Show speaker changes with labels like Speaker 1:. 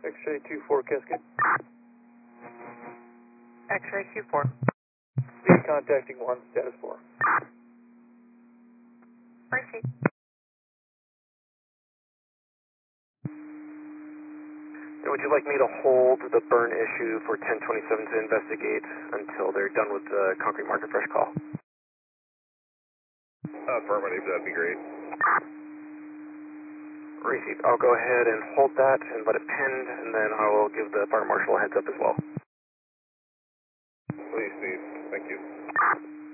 Speaker 1: X-ray 2-4 Cascade.
Speaker 2: X-ray 2-4.
Speaker 1: Lead contacting 1, status 4.
Speaker 2: Receive.
Speaker 3: Would you like me to hold the burn issue for 1027 to investigate until they're done with the concrete marker fresh call?
Speaker 4: Affirmative, that'd be great.
Speaker 3: Receive. I'll go ahead and hold that and let it pend, and then I will give the fire marshal a heads up as well.